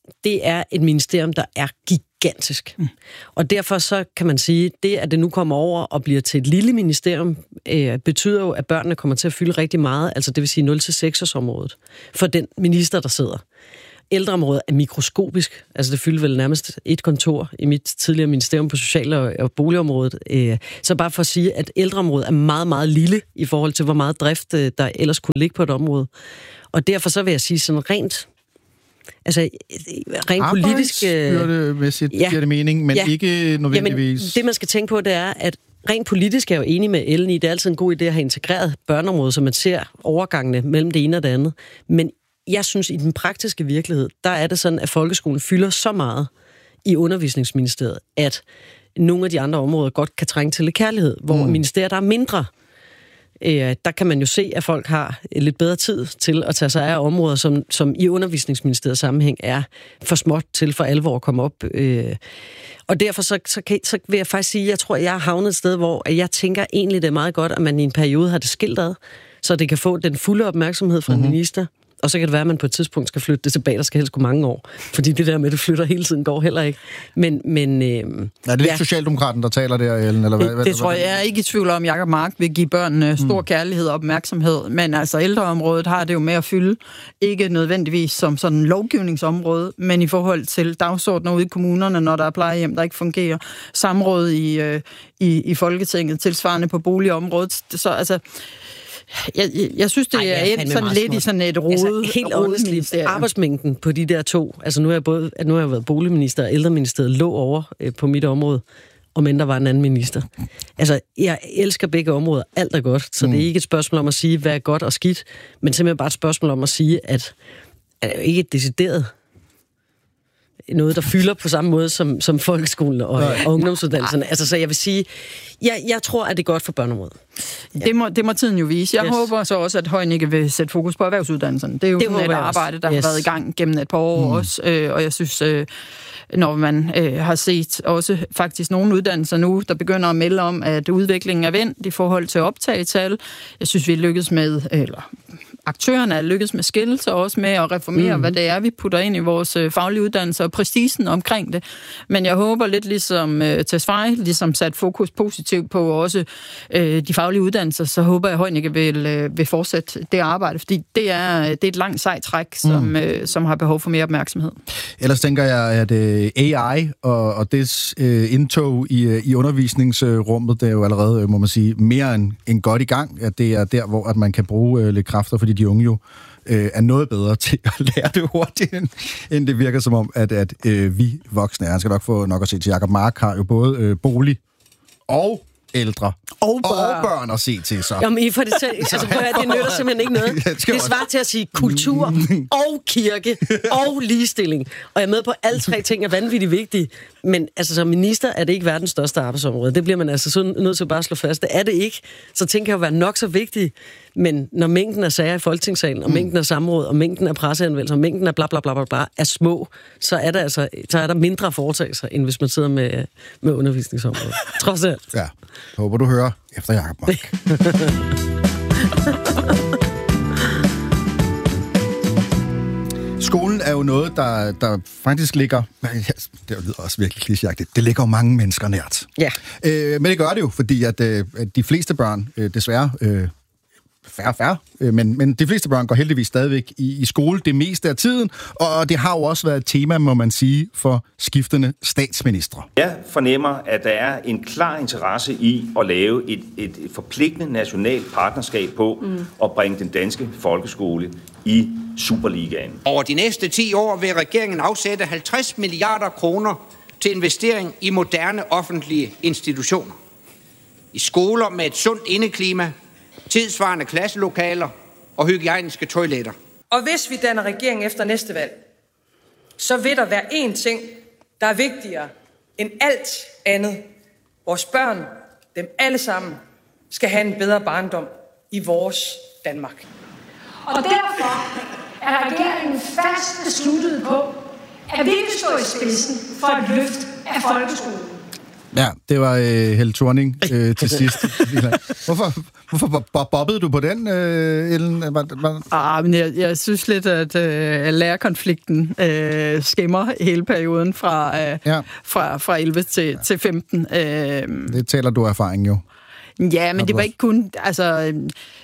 Speaker 1: det er et ministerium, der er gigantisk. Mm. Og derfor så kan man sige, det at det nu kommer over og bliver til et lille ministerium, øh, betyder jo, at børnene kommer til at fylde rigtig meget, altså det vil sige nul til seks års området, for den minister, der sidder. Ældreområdet er mikroskopisk, altså det fylder vel nærmest et kontor i mit tidligere ministerium på social- og boligområdet. Så bare for at sige, at ældreområdet er meget, meget lille i forhold til, hvor meget drift der ellers kunne ligge på et område. Og derfor så vil jeg sige sådan rent, altså rent politisk...
Speaker 2: Arbejdsbyrdemæssigt ja, giver det mening, men ja, ikke nødvendigvis...
Speaker 1: Jamen, det man skal tænke på, det er, at rent politisk er jeg jo enig med Ellen i, det er altid en god idé at have integreret børneområdet, så man ser overgangene mellem det ene og det andet. Men jeg synes, i den praktiske virkelighed, der er det sådan, at folkeskolen fylder så meget i undervisningsministeriet, at nogle af de andre områder godt kan trænge til lidt kærlighed, hvor mm. ministeriet der er mindre. Øh, der kan man jo se, at folk har lidt bedre tid til at tage sig af områder, som, som i undervisningsministeriets sammenhæng er for småt til for alvor at komme op. Øh, og derfor så, så, kan, så vil jeg faktisk sige, at jeg tror, at jeg har havnet et sted, hvor jeg tænker egentlig, det er meget godt, at man i en periode har det skilt ad, så det kan få den fulde opmærksomhed fra mm-hmm. en minister. Og så kan det være, at man på et tidspunkt skal flytte det tilbage, der skal helst gå mange år. Fordi det der med, at det flytter hele tiden, går heller ikke. Men, men, øh,
Speaker 2: er det ikke ja. Socialdemokraten, der taler der, Ellen? Eller hvad,
Speaker 5: det
Speaker 2: hvad,
Speaker 5: det tror jeg, jeg er ikke i tvivl om. Jacob Mark vil give børnene stor mm. kærlighed og opmærksomhed. Men altså ældreområdet har det jo med at fylde. Ikke nødvendigvis som sådan lovgivningsområde, men i forhold til dagsordner ude i kommunerne, når der er plejehjem, der ikke fungerer. Samråd i, øh, i, i Folketinget, tilsvarende på boligområdet. Så altså... Jeg, jeg, jeg synes, det Ej, er et, sådan lidt i sådan et rode.
Speaker 1: Altså, helt ordentligt. Arbejdsmængden på de der to, altså nu har jeg, både, nu har jeg været boligminister, og ældreministeriet lå over øh, på mit område, og men der var en anden minister. Altså, jeg elsker begge områder. Alt er godt, så mm. det er ikke et spørgsmål om at sige, hvad er godt og skidt, men simpelthen bare et spørgsmål om at sige, at, at det ikke er decideret noget, der fylder på samme måde som, som folkeskolen og, og ungdomsuddannelserne. Altså, så jeg vil sige, jeg, jeg tror, at det er godt for børneområdet.
Speaker 5: Ja. Det, må, det må tiden jo vise. Jeg yes. håber så også, at Højnikke vil sætte fokus på erhvervsuddannelserne. Det er jo det sådan et arbejde, der yes. har været i gang gennem et par år mm. også, øh, og jeg synes... Øh, når man øh, har set også faktisk nogle uddannelser nu, der begynder at melde om, at udviklingen er vendt i forhold til optagetal. Jeg synes, vi er lykkedes med, eller aktørerne er lykkedes med skillelse, og også med at reformere, mm-hmm. hvad det er, vi putter ind i vores øh, faglige uddannelser og præcisen omkring det. Men jeg håber lidt ligesom øh, Tesfaye, ligesom sat fokus positivt på også øh, de faglige uddannelser, så håber jeg, at Højnikke vil, øh, vil fortsætte det arbejde, fordi det er, det er et langt sejt træk, som, mm. øh, som har behov for mere opmærksomhed.
Speaker 2: Ellers tænker jeg, at øh, A I og, og dets øh, indtog i, i undervisningsrummet, det er jo allerede, må man sige, mere end, end godt i gang. At det er der, hvor at man kan bruge øh, lidt kræfter, fordi de unge jo øh, er noget bedre til at lære det hurtigt, end, end det virker som om, at, at øh, vi voksne er. Han skal nok få nok at se til. Jacob Mark har jo både øh, bolig og ældre
Speaker 5: og børn.
Speaker 2: og børn at se til sig.
Speaker 1: Jamen, I får det til, altså, prøv at, det nytter simpelthen ikke noget. Det svarer til at sige kultur og kirke og ligestilling. Og jeg er med på, at alle tre ting er vanvittigt vigtige. Men altså, som minister er det ikke verdens største arbejdsområde. Det bliver man altså så nødt til at bare slå fast. Det er det ikke. Så ting kan jo være nok så vigtige. Men når mængden af sager i Folketingssalen, og mængden af samråd, og mængden af presseanvendelser, og mængden af bla bla bla bla bla er små, så er der altså så er der mindre foretagelser, end hvis man sidder med, med undervisningsområdet. Trods alt.
Speaker 2: Ja. Jeg håber, du hører efter Jacob Mark. Skolen er jo noget, der, der faktisk ligger... Det lyder også virkelig klichéagtigt. Det ligger jo mange mennesker nært.
Speaker 1: Ja.
Speaker 2: Øh, men det gør det jo, fordi at, at de fleste børn, øh, desværre... Øh, færre, færre, men, men de fleste børn går heldigvis stadigvæk i, i skole det meste af tiden, og det har jo også været et tema, må man sige, for skiftende statsministre.
Speaker 9: Jeg fornemmer, at der er en klar interesse i at lave et, et forpligtende nationalt partnerskab på mm. at bringe den danske folkeskole i Superligaen.
Speaker 10: Over de næste ti år vil regeringen afsætte halvtreds milliarder kroner til investering i moderne offentlige institutioner. I skoler med et sundt indeklima, tidsvarende klasselokaler og hygiejniske toiletter.
Speaker 11: Og hvis vi danner regering efter næste valg, så vil der være én ting, der er vigtigere end alt andet. Vores børn, dem alle sammen, skal have en bedre barndom i vores Danmark.
Speaker 12: Og derfor er regeringen fast besluttet på, at vi vil stå i spidsen for et løft af folkeskolen.
Speaker 2: Ja, det var øh, Helle Thorning øh, til sidst. Hvorfor, hvorfor bo- bobbede du på den, øh, Ellen? Var, var...
Speaker 5: Ah, men jeg, jeg synes lidt, at øh, lærerkonflikten øh, skimmer hele perioden fra, øh, ja. fra, fra elleve til, ja. til femten. Øh,
Speaker 2: det taler du af erfaring jo.
Speaker 5: Ja, men det var ikke kun... Altså, øh,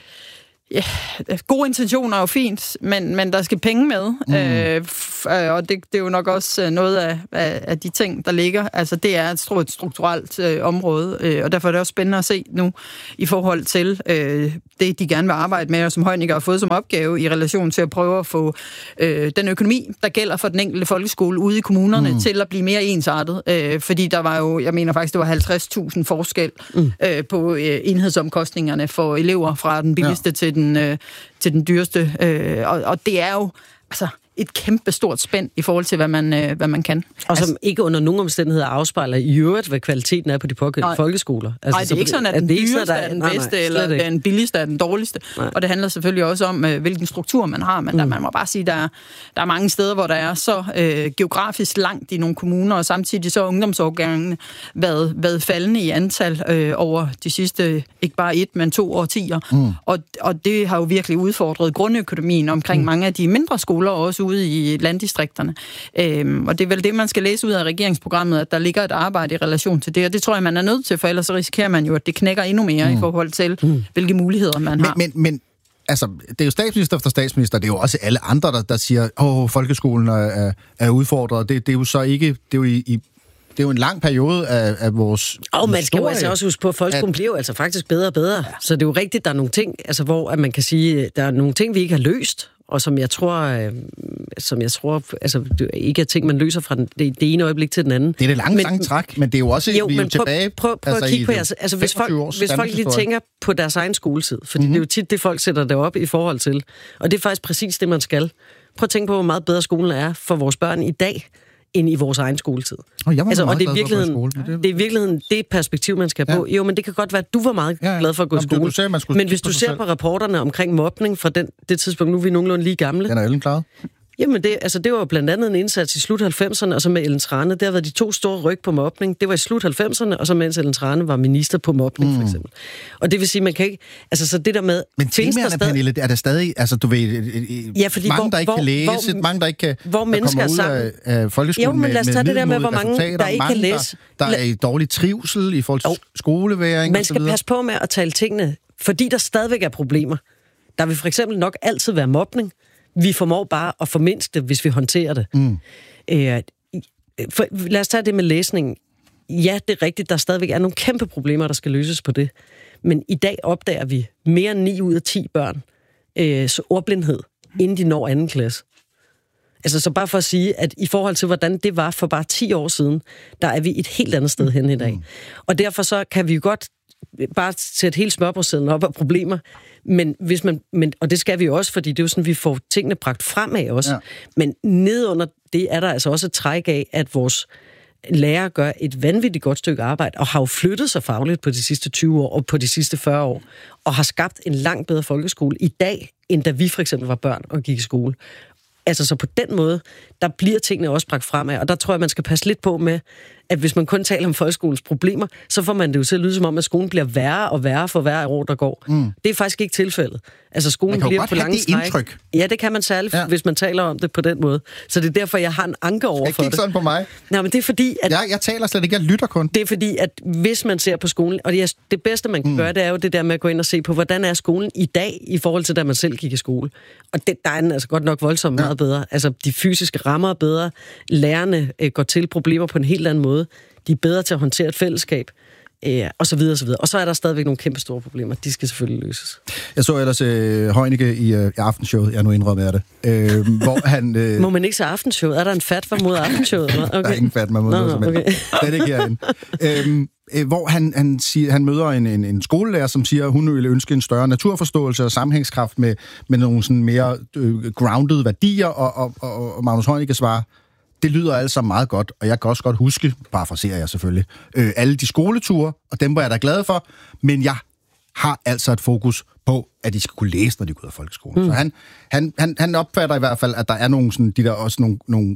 Speaker 5: ja, gode intentioner er jo fint, men, men der skal penge med, mm. øh, f- og det, det er jo nok også noget af, af, af de ting, der ligger. Altså, det er et stort strukturelt øh, område, øh, og derfor er det også spændende at se nu i forhold til øh, det, de gerne vil arbejde med, og som Heunicke har fået som opgave i relation til at prøve at få øh, den økonomi, der gælder for den enkelte folkeskole ude i kommunerne, mm. til at blive mere ensartet. Øh, fordi der var jo, jeg mener faktisk, det var halvtreds tusind forskel mm. øh, på øh, enhedsomkostningerne for elever fra den billigste ja. til den, øh, til den dyreste. Øh, og, og det er jo altså et kæmpe stort spænd i forhold til, hvad man, øh, hvad man kan.
Speaker 1: Og som altså, ikke under nogen omstændigheder afspejler i øvrigt, hvad kvaliteten er på de pågældende folkeskoler.
Speaker 5: Altså, nej, det er ikke sådan, at den dyreste er den bedste, nej, nej, eller den billigste er den dårligste. Nej. Og det handler selvfølgelig også om, øh, hvilken struktur man har, men mm. der, man må bare sige, der er, der er mange steder, hvor der er så øh, geografisk langt i nogle kommuner, og samtidig så er ungdomsårgangene været, været faldende i antal øh, over de sidste, ikke bare et, men to årtier. Mm. Og, og det har jo virkelig udfordret grundøkonomien omkring mm. mange af de mindre skoler, også ude i landdistrikterne. Øhm, og det er vel det, man skal læse ud af regeringsprogrammet, at der ligger et arbejde i relation til det, og det tror jeg, man er nødt til, for ellers risikerer man jo, at det knækker endnu mere mm. i forhold til, mm. hvilke muligheder man
Speaker 2: men,
Speaker 5: har.
Speaker 2: Men, men altså, det er jo statsminister efter statsminister, det er jo også alle andre, der, der siger, åh, folkeskolen er, er udfordret. Det, det er jo så ikke, det er jo i, i det er jo en lang periode af, af vores
Speaker 1: Og man skal jo altså også huske på, at folkeskolen at... bliver jo altså faktisk bedre og bedre. Ja. Så det er jo rigtigt, der er nogle ting, altså hvor at man kan sige, der er nogle ting, vi ikke har løst, og som jeg tror, øh, som jeg tror, altså ikke er ting, man løser fra den, det, det ene øjeblik til den anden.
Speaker 2: Det er det lange, men, lange træk, men det er jo også,
Speaker 1: jo,
Speaker 2: vi er
Speaker 1: men
Speaker 2: jo
Speaker 1: prøv,
Speaker 2: tilbage...
Speaker 1: Prøv, prøv altså, at kigge på jeres, altså hvis folk, hvis folk lige tænker på deres egen skoletid, fordi mm-hmm. det er jo tit det, folk sætter det op i forhold til, og det er faktisk præcis det, man skal. Prøv at tænke på, hvor meget bedre skolen er for vores børn i dag, end i vores egen skoletid.
Speaker 2: Oh, jeg var
Speaker 1: altså,
Speaker 2: meget
Speaker 1: og det er,
Speaker 2: virkeligheden,
Speaker 1: skole, det... det er i virkeligheden det perspektiv, man skal have ja. på. Jo, men det kan godt være, at du var meget ja, ja. glad for at gå i skole. Du, du sagde, men hvis du ser selv. på rapporterne omkring mobning fra den, det tidspunkt, nu er vi nogenlunde lige gamle.
Speaker 2: Den er Ellen klaret.
Speaker 1: Jamen, det, altså, det var jo blandt andet en indsats i slut halvfemserne, og så med Ellen Trane. Det har været de to store ryg på mobning. Det var i slut halvfemserne, og så mens Ellen Trane var minister på mobning, mm. for eksempel. Og det vil sige, man kan ikke... Altså, så det der med...
Speaker 2: Men temaerne, stadig... Pernille, er der stadig... Altså, du ved... Ja, fordi mange, hvor, der ikke hvor, kan læse, hvor, mange, der ikke kan...
Speaker 1: Hvor mennesker er sammen.
Speaker 2: Af, af folkeskolen
Speaker 1: jo, men lad os tage det der med, hvor mange, der ikke
Speaker 2: mange,
Speaker 1: kan læse.
Speaker 2: Der, der er i dårlig trivsel i forhold til oh. skoleværing.
Speaker 1: Man skal passe på med at tale tingene, fordi der stadigvæk er problemer. Der vil for eksempel nok altid være mobning. Vi formår bare at formindske det, hvis vi håndterer det. Mm. Øh, for, lad os tage det med læsningen. Ja, det er rigtigt, der stadigvæk er nogle kæmpe problemer, der skal løses på det. Men i dag opdager vi mere end ni ud af ti børn øh, så ordblindhed, inden de når anden klasse. Altså så bare for at sige, at i forhold til, hvordan det var for bare ti år siden, der er vi et helt andet sted hen i dag. Og derfor så kan vi jo godt bare sætte hele smørbrødssedlen op af problemer, men hvis man, men, og det skal vi jo også, fordi det er jo sådan, vi får tingene bragt fremad også. Ja. Men nedunder det er der altså også et træk af, at vores lærere gør et vanvittigt godt stykke arbejde, og har jo flyttet sig fagligt på de sidste tyve år, og på de sidste fyrre år, og har skabt en langt bedre folkeskole i dag, end da vi for eksempel var børn og gik i skole. Altså så på den måde, der bliver tingene også bragt fremad, og der tror jeg, man skal passe lidt på med, at hvis man kun taler om folkeskolens problemer, så får man det jo til at lyde som om, at skolen bliver værre og værre for hver år, der går. Mm. Det er faktisk ikke tilfældet. Altså skolen bliver på lange stræk. Indtryk. Ja, det kan man særligt, ja. hvis man taler om det på den måde. Så det er derfor, jeg har en anke over for det.
Speaker 2: Ikke sådan på mig.
Speaker 1: Nej, men det er fordi, at...
Speaker 2: Jeg, jeg taler slet ikke, jeg lytter kun.
Speaker 1: Det er fordi, at hvis man ser på skolen, og det, er, det bedste, man kan mm. gøre, det er jo det der med at gå ind og se på, hvordan er skolen i dag, i forhold til, da man selv gik i skole. Og det, der er den altså godt nok voldsomt ja. meget bedre. Altså, de fysiske rammer er bedre. Lærerne øh, går til problemer på en helt anden måde. De er bedre til at håndtere et fællesskab, øh, og så videre, og så videre. Og så er der stadigvæk nogle kæmpe store problemer. De skal selvfølgelig løses.
Speaker 2: Jeg så ellers øh, Heunicke i, øh, i aftenshowet. Jeg er nu indrømmet af det. Øh, hvor han... Øh...
Speaker 1: Må man ikke se aftenshowet? Er der en fatwa mod aftenshowet? Okay.
Speaker 2: Der er ingen fatwa mod noget, som helst. Okay. Det er ikke herinde. øhm, øh, hvor han, han, siger, han møder en, en, en skolelærer, som siger, at hun ville ønske en større naturforståelse og sammenhængskraft med, med nogle sådan mere øh, grounded værdier, og, og, og, og Magnus Heunicke svarer, det lyder altså meget godt, og jeg kan også godt huske, parafraserer jeg selvfølgelig, øh, alle de skoleture, og dem var jeg da glad for, men jeg har altså et fokus på, at de skal kunne læse, når de går ud af folkeskolen. Mm. Så han, han, han, han opfatter i hvert fald, at der er nogle, sådan, de der, også nogle, nogle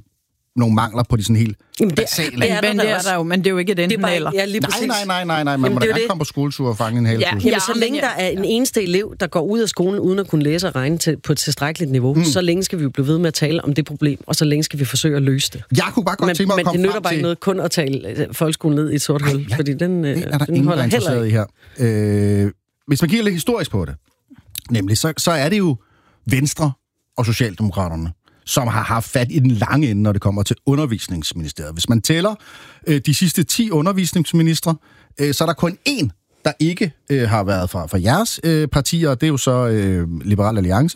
Speaker 2: nogle mangler på de sådan helt
Speaker 5: Jamen, det,
Speaker 2: basale.
Speaker 5: det er der, men, det er der jo, men det er jo ikke den enten eller.
Speaker 1: Ja, lige
Speaker 2: nej, nej, nej, nej, nej. Man må da gerne komme på skoletur og fange en hel
Speaker 1: ja, ja, så længe der er en eneste elev, der går ud af skolen uden at kunne læse og regne til, på et tilstrækkeligt niveau, mm. så længe skal vi jo blive ved med at tale om det problem, og så længe skal vi forsøge at løse det.
Speaker 2: Jeg kunne bare godt
Speaker 1: men,
Speaker 2: tænke mig at komme
Speaker 1: Men det nytter bare
Speaker 2: til...
Speaker 1: ikke noget kun at tale folkeskolen ned i et sort hul, ja, fordi den,
Speaker 2: det er der
Speaker 1: den
Speaker 2: ingen,
Speaker 1: holder
Speaker 2: der er
Speaker 1: heller ikke.
Speaker 2: I her. Øh, hvis man kigger lidt historisk på det, nemlig, så, så er det jo Venstre og Socialdemokraterne, som har haft fat i den lange ende, når det kommer til undervisningsministeriet. Hvis man tæller øh, de sidste ti undervisningsministre, øh, så er der kun én, der ikke øh, har været fra, fra jeres øh, partier, og det er jo så øh, Liberal Alliance,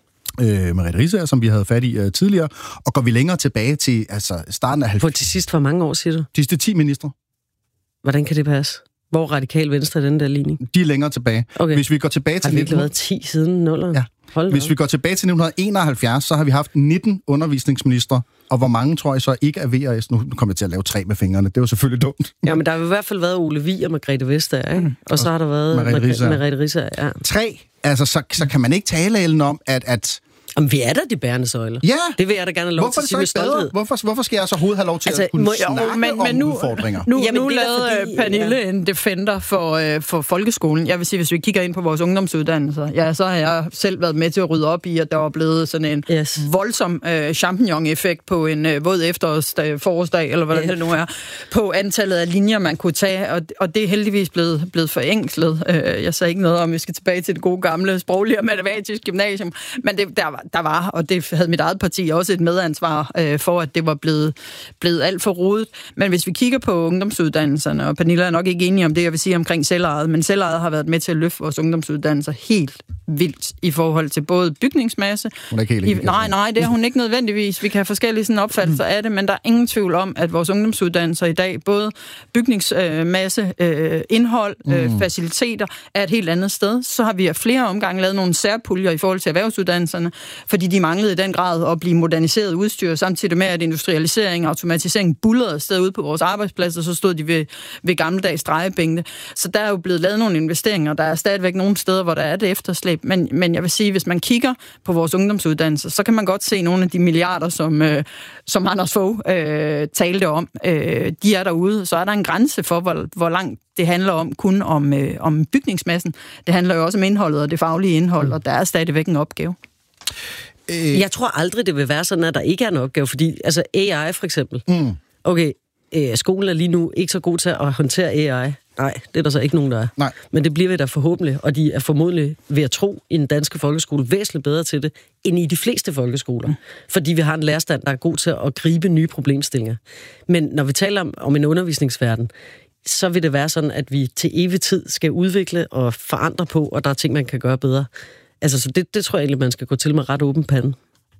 Speaker 2: øh, Merete Riisager, som vi havde fat i øh, tidligere, og går vi længere tilbage til altså, starten af halvfemserne.
Speaker 1: På til sidst for mange år, siger du?
Speaker 2: De sidste ti ministre.
Speaker 1: Hvordan kan det passe? Hvor Radikal Venstre er den der ligning?
Speaker 2: De er længere tilbage.
Speaker 1: Okay.
Speaker 2: Hvis vi går tilbage til...
Speaker 1: Har det ikke været ti siden nullerne?
Speaker 2: Ja. Hvis vi går tilbage til nitten enoghalvfjerds, så har vi haft nitten undervisningsministre, og hvor mange tror jeg så ikke er V og S? Nu kommer jeg til at lave tre med fingrene, det er jo selvfølgelig dumt.
Speaker 1: Ja, men der har i hvert fald været Ole Vig og Margrethe Vestager, ikke? Og så har der været
Speaker 2: Merete Riisager.
Speaker 1: Merete Riisager, ja.
Speaker 2: Tre, altså så, så kan man ikke tale, Ellen, om, at... at
Speaker 1: Jamen, vi er da de bærende søjler.
Speaker 2: Ja.
Speaker 1: Det vil jeg da gerne have lov
Speaker 2: hvorfor
Speaker 1: til at sige med stolthed.
Speaker 2: Hvorfor, hvorfor skal jeg så overhovedet have lov til altså, at kunne må, snakke jo, men, om men nu, udfordringer?
Speaker 5: Nu,
Speaker 1: Jamen,
Speaker 5: nu lavede
Speaker 1: fordi,
Speaker 5: Pernille
Speaker 1: ja.
Speaker 5: en defender for, øh, for folkeskolen. Jeg vil sige, hvis vi kigger ind på vores ungdomsuddannelser, ja, så har jeg selv været med til at rydde op i, at der var blevet sådan en yes. voldsom øh, champignon-effekt på en øh, våd efterårsdag, forårsdag, eller hvordan yeah. det nu er, på antallet af linjer, man kunne tage, og, og det er heldigvis blevet, blevet forenklet. Øh, jeg sagde ikke noget om, at vi skal tilbage til det gode gamle sproglige og matematiske gymnasium, men det, der, der var, og det havde mit eget parti også et medansvar øh, for, at det var blevet, blevet alt for rodet. Men hvis vi kigger på ungdomsuddannelserne, og Pernille er nok ikke enig om det, jeg vil sige omkring selvejet, men selvejet har været med til at løfte vores ungdomsuddannelser helt vildt i forhold til både bygningsmasse.
Speaker 2: Hun er ikke helt enig.
Speaker 5: Nej, nej, det er hun ikke nødvendigvis. Vi kan have forskellige sådan opfattelser af det, men der er ingen tvivl om, at vores ungdomsuddannelser i dag, både bygningsmasse, øh, indhold, øh, mm. faciliteter, er et helt andet sted. Så har vi af flere omgange lavet nogle særpuljer i forhold til erhvervsuddannelserne, fordi de manglede i den grad at blive moderniseret udstyr, samtidig med, at industrialisering og automatisering bullerede afsted ude på vores arbejdspladser, så stod de ved, ved gammeldags drejebænke. Så der er jo blevet lavet nogle investeringer, der er stadigvæk nogle steder, hvor der er det efterslæb, men, men jeg vil sige, hvis man kigger på vores ungdomsuddannelser, så kan man godt se nogle af de milliarder, som, øh, som Anders Fogh øh, talte om, øh, de er derude. Så er der en grænse for, hvor, hvor langt det handler om kun om, øh, om bygningsmassen. Det handler jo også om indholdet og det faglige indhold, og der er stadigvæk en opgave.
Speaker 1: Jeg tror aldrig, det vil være sådan, at der ikke er en opgave, fordi altså A I for eksempel. Mm. Okay, øh, skolen er lige nu ikke så god til at håndtere A I. Nej, det er der så ikke nogen, der er.
Speaker 2: Nej.
Speaker 1: Men det bliver vi da forhåbentlig, og de er formodentlig ved at tro i den danske folkeskole væsentligt bedre til det, end i de fleste folkeskoler. Mm. Fordi vi har en lærerstand, der er god til at gribe nye problemstillinger. Men når vi taler om, om en undervisningsverden, så vil det være sådan, at vi til evig tid skal udvikle og forandre på, og der er ting, man kan gøre bedre. Altså, så det, det tror jeg egentlig, man skal gå til med ret åben pande.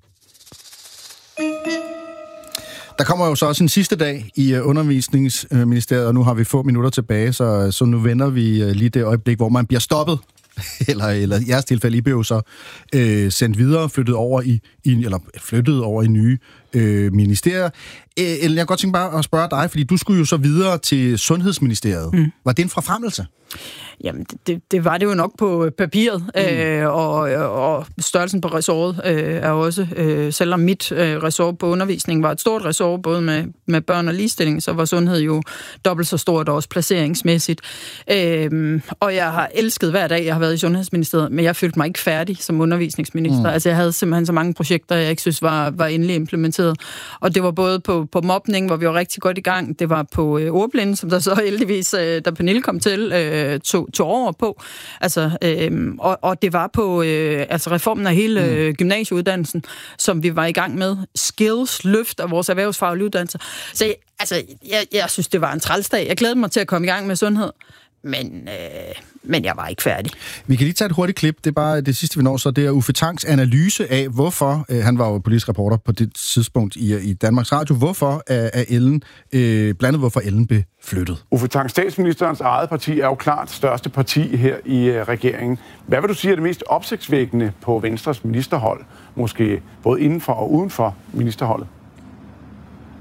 Speaker 2: Der kommer jo så også en sidste dag i undervisningsministeriet, og nu har vi få minutter tilbage, så, så nu vender vi lige det øjeblik, hvor man bliver stoppet. eller, eller i jeres tilfælde, I blev jo så øh, sendt videre, flyttet over i, i, eller flyttet over i nye øh, ministerier. Øh, Ellen, jeg kan godt tænke bare at spørge dig, fordi du skulle jo så videre til Sundhedsministeriet. Mm. Var det en forfremmelse?
Speaker 5: Jamen, det, det var det jo nok på papiret, mm. øh, og, og størrelsen på ressortet øh, er også, øh, selvom mit øh, ressort på undervisning var et stort ressort, både med, med børn og ligestilling, så var sundhed jo dobbelt så stort, også placeringsmæssigt. Øh, og jeg har elsket hver dag, jeg har været i Sundhedsministeriet, men jeg følte mig ikke færdig som undervisningsminister. Mm. Altså, jeg havde simpelthen så mange projekter, jeg ikke synes var, var endelig implementeret. Og det var både på, på mobning, hvor vi var rigtig godt i gang, det var på øh, ordblinde, som der så heldigvis, øh, da Pernille kom til, øh, tog, tog over på. Altså, øh, og, og det var på øh, altså reformen af hele øh, gymnasieuddannelsen, som vi var i gang med. Skills, løft af vores erhvervsfaglige uddannelser. Så altså, jeg, jeg synes, det var en trælsdag. Jeg glædede mig til at komme i gang med sundhed. Men, øh, men jeg var ikke færdig.
Speaker 2: Vi kan lige tage et hurtigt klip. Det er bare det sidste, vi når, så det er Uffe Tangs analyse af, hvorfor, øh, han var jo politisk reporter på det tidspunkt i, i Danmarks Radio, hvorfor er, er Ellen, øh, blandt andet hvorfor Ellen blev flyttet.
Speaker 13: Uffe Tang, statsministerens eget parti er jo klart største parti her i øh, regeringen. Hvad vil du sige er det mest opsigtsvækkende på Venstres ministerhold? Måske både indenfor og uden for ministerholdet?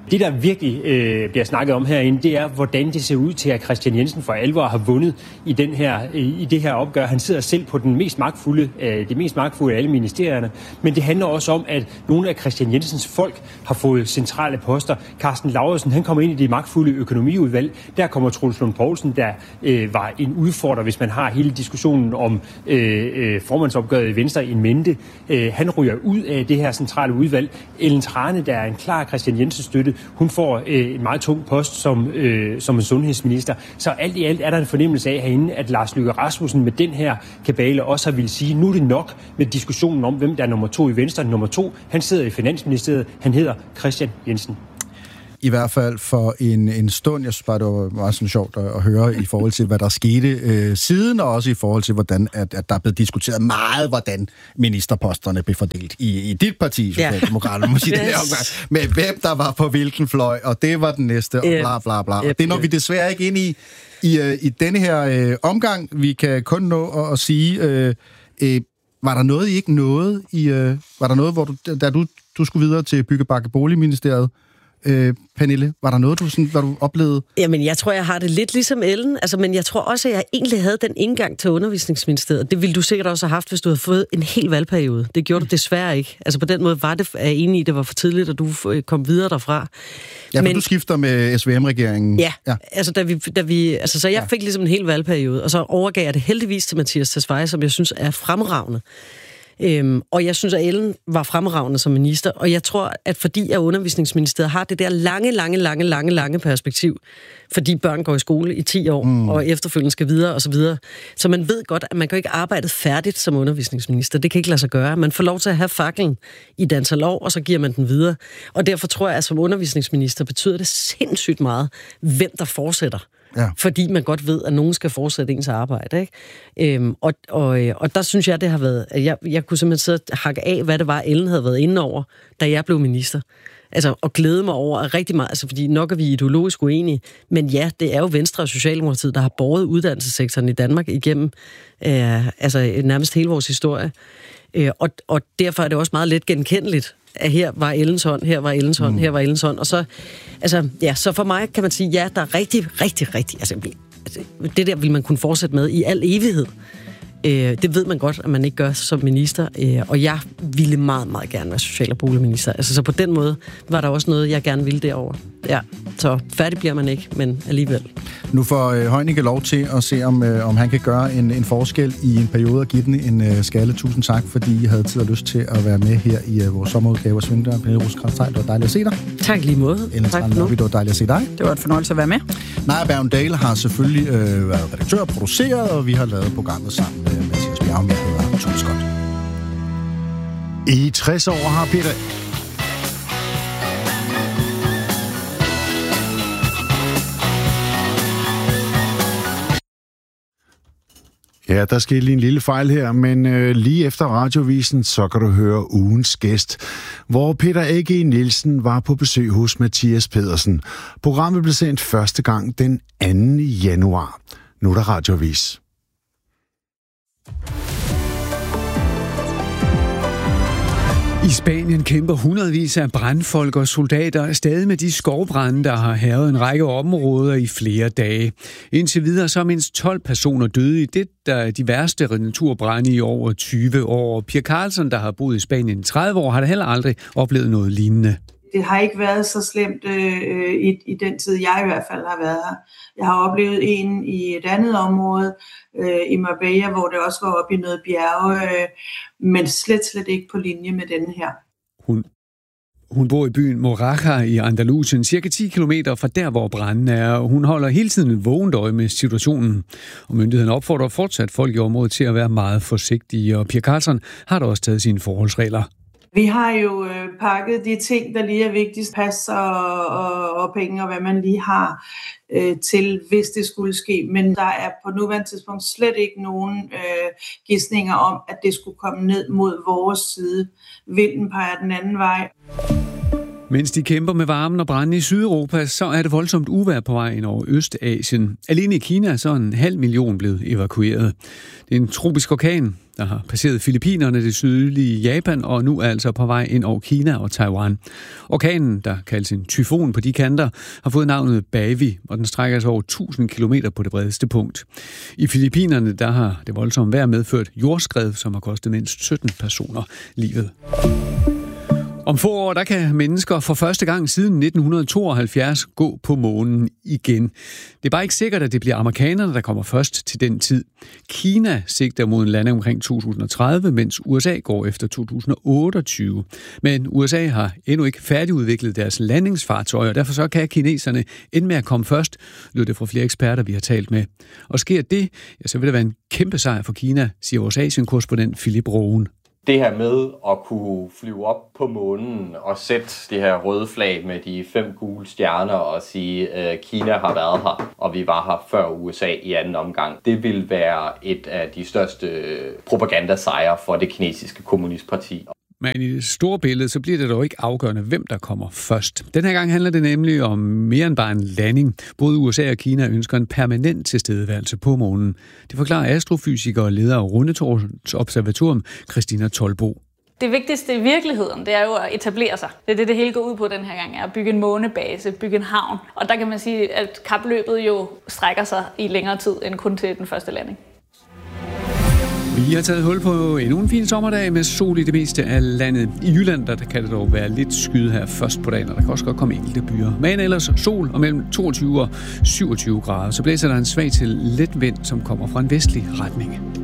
Speaker 14: Det, der virkelig øh, bliver snakket om herinde, det er, hvordan det ser ud til, at Kristian Jensen for alvor har vundet i, den her, i det her opgør. Han sidder selv på den mest magtfulde, øh, det mest magtfulde af alle ministerierne, men det handler også om, at nogle af Kristian Jensens folk har fået centrale poster. Carsten Lauritsen, han kommer ind i det magtfulde økonomiudvalg. Der kommer Troels Lund Poulsen, der øh, var en udfordrer, hvis man har hele diskussionen om øh, øh, formandsopgøret i Venstre in mente. Øh, han ryger ud af det her centrale udvalg. Ellen Trane, der er en klar Kristian Jensen støtte, hun får øh, en meget tung post som, øh, som en sundhedsminister. Så alt i alt er der en fornemmelse af herinde, at Lars Løkke Rasmussen med den her kabale også har ville sige, nu er det nok med diskussionen om, hvem der er nummer to i Venstre. Nummer to, han sidder i Finansministeriet, han hedder Kristian Jensen.
Speaker 2: I hvert fald for en, en stund. Jeg synes bare, det var meget sådan sjovt at, at høre i forhold til, hvad der skete øh, siden, og også i forhold til, hvordan at, at der er blevet diskuteret meget, hvordan ministerposterne blev fordelt i, i dit parti, Socialdemokraterne, må sige, yes. med hvem der var på hvilken fløj, og det var den næste, og bla bla bla. Og det når vi desværre ikke ind i, i, i denne her øh, omgang. Vi kan kun nå at, at sige, øh, øh, var der noget, I ikke nåede? I, øh, var der noget, hvor du, da du, du skulle videre til Byggebakke Boligministeriet, Øh, Pernille, var der noget, du, sådan, hvad du oplevede?
Speaker 1: Jamen, jeg tror, jeg har det lidt ligesom Ellen, altså, men jeg tror også, at jeg egentlig havde den indgang til Undervisningsministeriet. Det ville du sikkert også have haft, hvis du havde fået en hel valgperiode. Det gjorde du desværre ikke. Altså, på den måde var det, er jeg enig i, det var for tidligt, at du kom videre derfra.
Speaker 2: Ja, men du skifter med S V M-regeringen.
Speaker 1: Ja, ja. altså, da vi, da vi, altså, så jeg fik ligesom en hel valgperiode, og så overgav jeg det heldigvis til Mathias Tesfaye, som jeg synes er fremragende. Øhm, og jeg synes, at Ellen var fremragende som minister, og jeg tror, at fordi at Undervisningsministeriet har det der lange, lange, lange, lange, lange perspektiv, fordi børn går i skole i ti år, mm. og efterfølgende skal videre og så videre, så man ved godt, at man kan ikke arbejde færdigt som undervisningsminister. Det kan ikke lade sig gøre. Man får lov til at have faklen i et antal år, og så giver man den videre. Og derfor tror jeg, at som undervisningsminister betyder det sindssygt meget, hvem der fortsætter. Ja. Fordi man godt ved, at nogen skal fortsætte ens arbejde. Ikke? Øhm, og, og, og der synes jeg, det har været... Jeg, jeg kunne simpelthen sidde og hakke af, hvad det var, Ellen havde været inde over, da jeg blev minister. Altså, og glæde mig over rigtig meget, altså, fordi nok er vi ideologisk uenige, men ja, det er jo Venstre og Socialdemokratiet, der har båret uddannelsessektoren i Danmark igennem øh, altså, nærmest hele vores historie. Øh, og, og derfor er det også meget let genkendeligt, at her var Ellens hånd, her var Ellens hånd, mm. her var Ellens hånd. Og så, altså, ja, så for mig kan man sige, ja, der er rigtig, rigtig, rigtig... Altså, det der vil man kunne fortsætte med i al evighed. Øh, det ved man godt, at man ikke gør som minister. Øh, og jeg ville meget, meget gerne være social- og boligminister. Altså, så på den måde var der også noget, jeg gerne ville derovre. Ja, så færdig bliver man ikke, men alligevel.
Speaker 2: Nu får øh, Heunicke lov til at se, om, øh, om han kan gøre en, en forskel i en periode og give den en øh, skalle. Tusind tak, fordi I havde tid og lyst til at være med her i øh, vores sommerudgave af Svindler. Pernille Rosenkrantz-Theil, det var dejligt at se dig.
Speaker 1: Tak lige måde.
Speaker 2: Ellen Trane Nørby, det var dejligt at se dig.
Speaker 5: Det var en fornøjelse at være med.
Speaker 2: Naja Bergendale har selvfølgelig øh, været redaktør og produceret, og vi har lavet programmet sammen med Mathias Bjerg, jeg hedder Tom Scott.
Speaker 15: I tres år har Peter... Ja, der skete lige en lille fejl her, men øh, lige efter Radiovisen, så kan du høre ugens gæst, hvor Peter A G Nielsen var på besøg hos Mathias Pedersen. Programmet blev sendt første gang den anden januar. Nu er der Radioavis.
Speaker 16: I Spanien kæmper hundredvis af brandfolk og soldater stadig med de skovbrande, der har hærget en række områder i flere dage. Indtil videre så er mindst tolv personer døde i det, der er de værste naturbrande i over tyve år. Pia Carlsson, der har boet i Spanien i tredive år, har da heller aldrig oplevet noget lignende.
Speaker 17: Det har ikke været så slemt øh, i, i den tid, jeg i hvert fald har været her. Jeg har oplevet en i et andet område, øh, i Marbella, hvor det også var oppe i noget bjerge, øh, men slet, slet ikke på linje med denne her.
Speaker 16: Hun, hun bor i byen Moraja i Andalusien, cirka ti kilometer fra der, hvor branden er. Hun holder hele tiden et vågent øje med situationen, og myndigheden opfordrer fortsat folk i området til at være meget forsigtige, og Pia Carlsson har da også taget sine forholdsregler.
Speaker 17: Vi har jo øh, pakket de ting, der lige er vigtigst, pas og, og, og penge og hvad man lige har øh, til, hvis det skulle ske. Men der er på nuværende tidspunkt slet ikke nogen øh, gidsninger om, at det skulle komme ned mod vores side. Vinden peger den anden vej.
Speaker 16: Mens de kæmper med varmen og branden i Sydeuropa, så er det voldsomt uvejr på vej ind over Østasien. Alene i Kina er så en halv million blevet evakueret. Det er en tropisk orkan, der har passeret Filippinerne, det sydlige Japan, og nu er altså på vej ind over Kina og Taiwan. Orkanen, der kaldes en tyfon på de kanter, har fået navnet Bavi, og den strækker sig over tusind kilometer på det bredeste punkt. I Filippinerne, der har det voldsomme vejr medført jordskred, som har kostet mindst sytten personer livet. Om få år, der kan mennesker for første gang siden nitten tooghalvfjerds gå på månen igen. Det er bare ikke sikkert, at det bliver amerikanerne, der kommer først til den tid. Kina sigter mod en landing omkring to tusind og tredive, mens U S A går efter to tusind og otteogtyve. Men U S A har endnu ikke færdigudviklet deres landingsfartøjer, og derfor så kan kineserne ende med at komme først, lød det fra flere eksperter, vi har talt med. Og sker det, ja, så vil det være en kæmpe sejr for Kina, siger vores Asien-korrespondent Philip Roen.
Speaker 18: Det her med at kunne flyve op på månen og sætte det her røde flag med de fem gule stjerner og sige, at Kina har været her, og vi var her før U S A i anden omgang, det vil være et af de største propagandasejre for det kinesiske kommunistparti.
Speaker 16: Men i det store billede, så bliver det dog ikke afgørende, hvem der kommer først. Den her gang handler det nemlig om mere end bare en landing. Både U S A og Kina ønsker en permanent tilstedeværelse på månen. Det forklarer astrofysiker og leder af Rundetårns Observatorium, Christina Tolbo.
Speaker 19: Det vigtigste i virkeligheden, det er jo at etablere sig. Det er det, det hele går ud på den her gang, er at bygge en månebase, bygge en havn. Og der kan man sige, at kapløbet jo strækker sig i længere tid end kun til den første landing.
Speaker 16: Vi har taget hul på endnu en fin sommerdag med sol i det meste af landet. I Jylland der kan det dog være lidt skyde her først på dagen, og der kan også godt komme enkelte byer. Men ellers sol og mellem toogtyve og syvogtyve grader, så blæser der en svag til let vind, som kommer fra en vestlig retning.